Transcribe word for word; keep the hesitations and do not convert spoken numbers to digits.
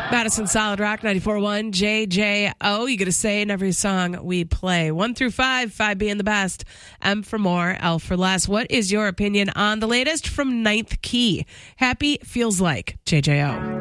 Madison Solid Rock ninety-four point one J J O. You get a say in every song we play. One through five, five being the best. M for more, L for less. What is your opinion on the latest from Ninth Key? Happy feels like J J O.